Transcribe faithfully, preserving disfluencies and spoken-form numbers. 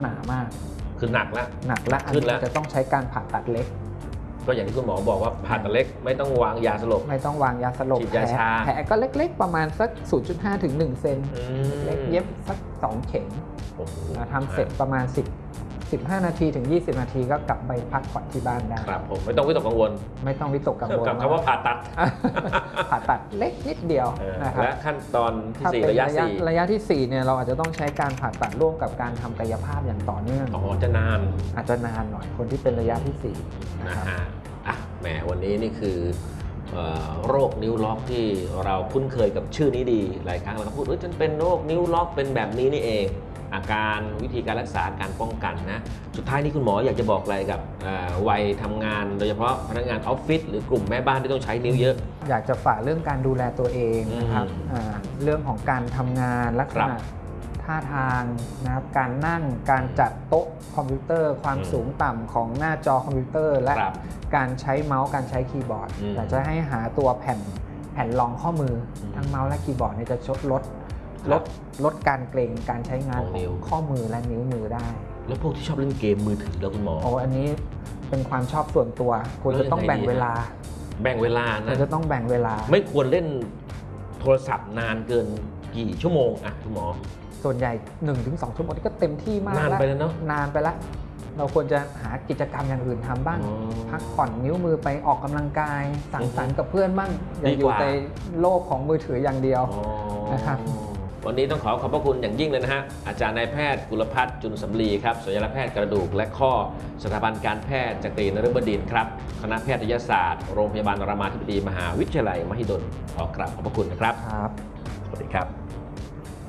หนามากคือหนักแล้วหนักแล้วอันนี้จะต้องใช้การผ่าตัดเล็กก็อย่างที่คุณหมอบอกว่าผ่าตัดเล็กไม่ต้องวางยาสลบไม่ต้องวางยาสลบฉีดยาชาแผลก็เล็กๆประมาณสัก ศูนย์จุดห้า ถึง หนึ่ง เซนเล็กเย็บสักสองเข็มทำเสร็จประมาณสิบ สิบห้านาทีถึงยี่สิบนาทีก็กลับไปพักผ่อนที่บ้านได้ครับผมไม่ต้องวิตกกังวลไม่ต้องวิตกกังวลกับคำว่าผ่าตัดผ่าตัดเล็กนิดเดียวนะครับและขั้นตอนที่สี่ระยะสี่ระยะที่สี่เนี่ยเราอาจจะต้องใช้การผ่าตัดร่วมกับการทำกายภาพอย่างต่อเนื่องอ๋อจะนานอาจจะนานหน่อยคนที่เป็นระยะที่สี่นะฮะอ่ะแหมวันนี้นี่คือโรคนิ้วล็อกที่เราคุ้นเคยกับชื่อนี้ดีหลายครั้งเราก็พูดว่าฉันเป็นโรคนิ้วล็อกเป็นแบบนี้นี่เองอาการวิธีการรักษาการป้องกันนะสุดท้ายนี้คุณหมออยากจะบอกอะไรกับวัยทำงานโดยเฉพาะพนักงานออฟฟิศหรือกลุ่มแม่บ้านที่ต้องใช้นิ้วเยอะอยากจะฝากเรื่องการดูแลตัวเองนะครับเรื่องของการทำงานลักษณะท่าทางนะครับการนั่งการจัดโต๊ะคอมพิวเตอร์ความสูงต่ำของหน้าจอคอมพิวเตอร์และการใช้เมาส์การใช้คีย์บอร์ดอยากจะให้หาตัวแผ่นแผ่นรองข้อมือทั้งเมาส์และคีย์บอร์ดจะช่วยลดลดลดการเกร็งการใช้งานของข้อมือและนิ้วมือได้แล้วพวกที่ชอบเล่นเกมมือถือแล้วคุณหมอโอ้อันนี้เป็นความชอบส่วนตัวควรจะต้องแบ่งเวลาแบ่งเวลานะจะต้องแบ่งเวลาไม่ควรเล่นโทรศัพท์นานเกินกี่ชั่วโมงอ่ะคุณหมอส่วนใหญ่ หนึ่งถึงสอง ชั่วโมงนี่ก็เต็มที่มากนานไปแล้วเนาะนานไปแล้วเราควรจะหากิจกรรมอย่างอื่นทำบ้างพักผ่อนนิ้วมือไปออกกำลังกายสังสรรค์กับเพื่อนบ้างอย่าอยู่ในโลกของมือถืออย่างเดียวนะครับวันนี้ต้องขอขอบพระคุณอย่างยิ่งเลยนะฮะอาจารย์นายแพทย์กุลภัทรจุลสำลีครับศัลยแพทย์กระดูกและข้อสถาบันการแพทย์จักรีนฤบดินทร์ครับคณะแพทยศาสตร์โรงพยาบาลรามาธิบดีมหาวิทยาลัยมหิดลขอกราบขอบพระคุณนะครับครับสวัสดีครับ